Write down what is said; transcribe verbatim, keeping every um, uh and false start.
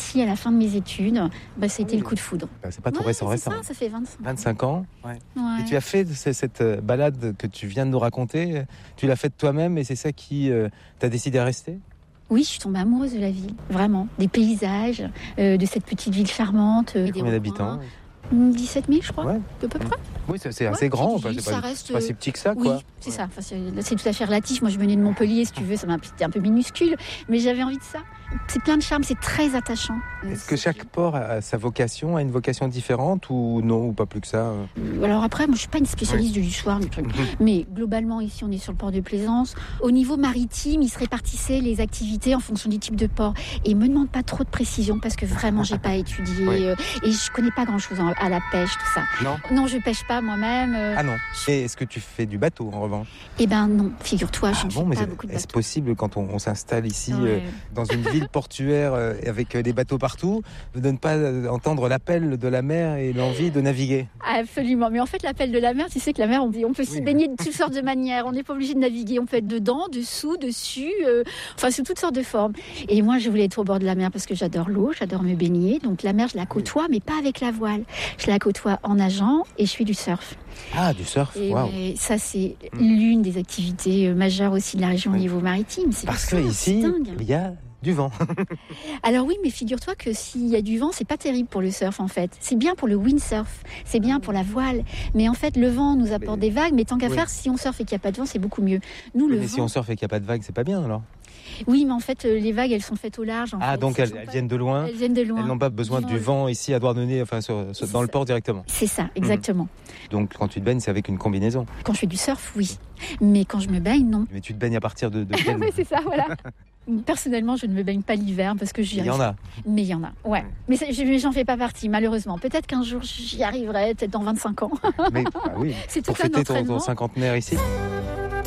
ici à la fin de mes études, bah, ça a été oui. le coup de foudre. Bah, c'est pas tout Ouais, récent, c'est récent. ça, ça fait vingt-cinq. vingt-cinq ans. Ouais. Ouais. Et tu as fait c- cette euh, balade que tu viens de nous raconter, tu l'as faite toi-même et c'est ça qui euh, t'a décidé à rester ? Oui, je suis tombée amoureuse de la ville, vraiment. Des paysages, euh, de cette petite ville charmante. euh, des Combien recoins. d'habitants ? dix-sept mille, je crois, Ouais. à peu près. Oui, c'est, c'est Ouais, assez grand. petite Enfin, ville, c'est ça pas, reste, c'est pas si petit que ça, Oui, quoi. c'est ça. Enfin, c'est, c'est tout à fait relatif. Moi, je venais de Montpellier, si tu veux, ça m'a c'était un peu minuscule, mais j'avais envie de ça. C'est plein de charme, c'est très attachant. Est-ce que chaque port a sa vocation, a une vocation différente ou non, ou pas plus que ça ? Euh, Alors après, moi, je suis pas une spécialiste du soir, du truc. Mais globalement, ici, on est sur le port de Plaisance. Au niveau maritime, ils se répartissaient les activités en fonction du type de port. Et me demande pas trop de précision parce que vraiment, j'ai pas étudié Oui. euh, et je connais pas grand-chose à la pêche, tout ça. Non. Non, je pêche pas moi-même. euh, Ah non. Et est-ce que tu fais du bateau en revanche ? Eh ben non, figure-toi, je Ah ne bon, fais mais pas c'est- beaucoup de est-ce bateaux. possible quand on, on s'installe ici Ouais. euh, dans une ville portuaire euh, avec euh, des bateaux partout, de ne pas euh, entendre l'appel de la mer et l'envie de naviguer ? Absolument. Mais en fait, l'appel de la mer, tu sais que la mer, on, dit, on peut s'y Oui. baigner de toutes sortes de manières. On n'est pas obligé de naviguer. On peut être dedans, dessous, dessus, euh, enfin, sous toutes sortes de formes. Et moi, je voulais être au bord de la mer parce que j'adore l'eau, j'adore me baigner. Donc la mer, je la côtoie, mais pas avec la voile. Je la côtoie en nageant et je fais du surf. Ah, du surf, Et waouh. ouais, ça, c'est l'une des activités euh, majeures aussi de la région au Oui. niveau maritime. C'est Parce du que surf, ici, c'est dingue. il y a du vent. Alors oui, mais figure-toi que s'il y a du vent, c'est pas terrible pour le surf en fait. C'est bien pour le windsurf, c'est bien pour la voile. Mais en fait, le vent nous apporte Mais- des vagues, mais tant qu'à Oui. faire, si on surfe et qu'il n'y a pas de vent, c'est beaucoup mieux. Nous, le Mais vent... si on surfe et qu'il n'y a pas de vagues, c'est pas bien alors. Oui, mais en fait, euh, les vagues, elles sont faites au large. En Ah, fait. donc Ce elles, sont elles pas- viennent de loin. Elles viennent de loin. Elles n'ont pas besoin Du du vent. vent ici à Douarnenez, enfin sur, sur- C'est dans le ça. port directement. C'est ça, exactement. Donc quand tu te baignes, c'est avec une combinaison. Quand je fais du surf, oui. Mais quand je me baigne, non. Mais tu te baignes à partir de, de quel... Oui, c'est ça, voilà. Personnellement, je ne me baigne pas l'hiver parce que j'y Il y arrive. en a. Mais il y en a, ouais. Mais c'est- je- mais j'en fais pas partie, malheureusement. Peut-être qu'un jour, j'y arriverai, peut-être dans vingt-cinq ans. Mais ah oui, C'est tout pour un fêter ton, ton entraînement. cinquantenaire ici.